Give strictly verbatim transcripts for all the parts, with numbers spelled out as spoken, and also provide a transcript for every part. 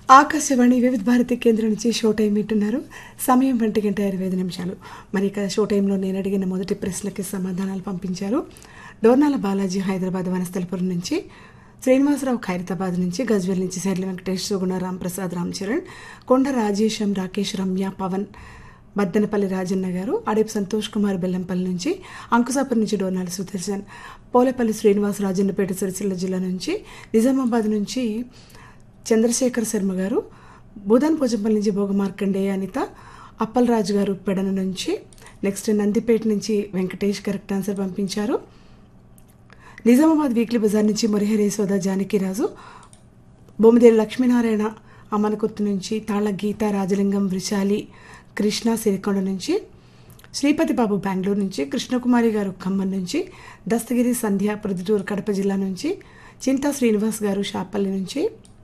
ఆకాశవాణి వివిధ భారతి కేంద్రం నుంచి షో టైం వింటున్నారు. సమయం ఒంటి గంట ఇరవై ఐదు నిమిషాలు. మరి ఇక షో టైంలో నేను అడిగిన మొదటి ప్రశ్నకి సమాధానాలు పంపించారు. డోర్నాల బాలాజీ హైదరాబాద్ వనస్థలపురం నుంచి, శ్రీనివాసరావు ఖైరతాబాద్ నుంచి, గజ్వేల్ నుంచి శైర్ల వెంకటేష్, సుగుణ రాంప్రసాద్, రామ్ చరణ్, కొండ రాజేశం, రాకేష్, రమ్య, పవన్, బద్దనపల్లి రాజన్న గారు, అడేపు సంతోష్ కుమార్ బెల్లంపల్లి నుంచి, అంకుసాపూర్ నుంచి డోర్నాల సుదర్శన్, పోలేపల్లి శ్రీనివాస్ రాజన్నపేట సిరిసిల్ల జిల్లా నుంచి, నిజామాబాద్ నుంచి చంద్రశేఖర్ శర్మ గారు, బూదాన్ పోచంపల్లి నుంచి భోగ మార్కండేయ అనిత, అప్పలరాజు గారు పెడన నుంచి, నెక్స్ట్ నందిపేట నుంచి వెంకటేష్ కరెక్ట్ ఆన్సర్ పంపించారు. నిజామాబాద్ వీక్లీ బజార్ నుంచి మురిహరి సోదా జానకిరాజు, బొమ్మిదేని లక్ష్మీనారాయణ అమనకుర్తి నుంచి, తాళ్ళ గీత, రాజలింగం, వృషాలి, కృష్ణ సిరికొండ నుంచి, శ్రీపతి బాబు బెంగళూరు నుంచి, కృష్ణకుమారి గారు ఖమ్మం నుంచి, దస్తగిరి సంధ్య ప్రొద్దుటూరు కడప జిల్లా నుంచి, చింతా శ్రీనివాస్ గారు షాపల్లి నుంచి,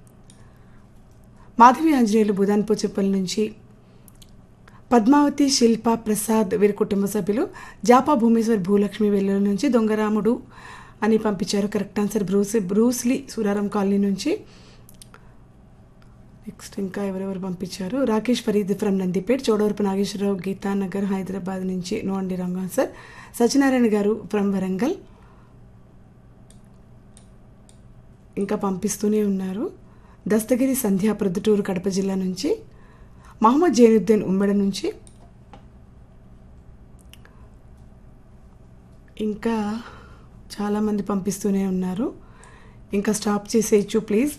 మాధవి ఆంజనేయులు బుధాన్ పోచపల్లి నుంచి, పద్మావతి, శిల్ప, ప్రసాద్ వీరి కుటుంబ సభ్యులు, జాపా భూమేశ్వర్ భూలక్ష్మి వెల్లుల నుంచి, దొంగరాముడు అని పంపించారు correct answer. Bruce Bruce Lee Suraram colony నుంచి. నెక్స్ట్ ఇంకా ఎవరెవరు పంపించారు, రాకేష్ ఫరీద్ ఫ్రమ్ నందిపేట్, చోడవరపు నాగేశ్వరరావు గీతానగర్ హైదరాబాద్ నుంచి, నో అండి రాంగ్ ఆన్సర్. సత్యనారాయణ గారు ఫ్రమ్ వరంగల్ ఇంకా పంపిస్తూనే ఉన్నారు. దస్తగిరి సంధ్య ప్రొద్దుటూరు కడప జిల్లా నుంచి, మహమ్మద్ జైనుద్దీన్ ఉమ్మడి నుంచి, ఇంకా చాలామంది పంపిస్తూనే ఉన్నారు. ఇంకా స్టాప్ చేసేయచ్చు ప్లీజ్.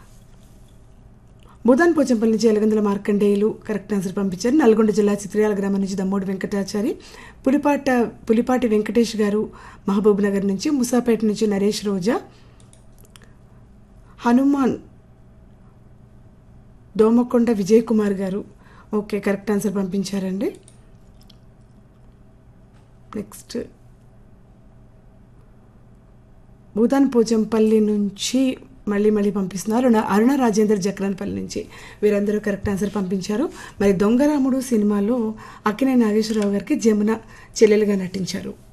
బుధాన్ పోచంపల్లి నుంచి ఎలగందుల మార్కండేయులు కరెక్ట్ ఆన్సర్ పంపించారు. నల్గొండ జిల్లా చిత్రియాల గ్రామం నుంచి దమ్మోడి వెంకటాచారి, పులిపాట పులిపాటి వెంకటేష్ గారు మహబూబ్ నగర్ నుంచి, ముసాపేట నుంచి నరేష్ రోజా, హనుమాన్ దోమకొండ విజయ్ కుమార్ గారు ఓకే కరెక్ట్ ఆన్సర్ పంపించారండి. నెక్స్ట్ భూదాన్ పోచంపల్లి నుంచి మళ్ళీ మళ్ళీ పంపిస్తున్నారు. అరుణ రాజేందర్ జక్రాన్పల్లి నుంచి, వీరందరూ కరెక్ట్ ఆన్సర్ పంపించారు. మరి దొంగరాముడు సినిమాలో అక్కినే నాగేశ్వరరావు గారికి జమున చెల్లెలుగా నటించారు.